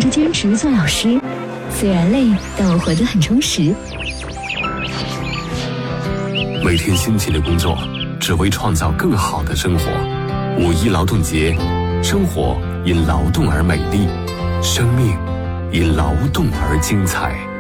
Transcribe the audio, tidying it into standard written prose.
着兼职做老师，虽然累，但我活得很充实。 每天辛勤的工作，只为创造更好的生活。5·1劳动节，生活因劳动而美丽，生命因劳动而精彩。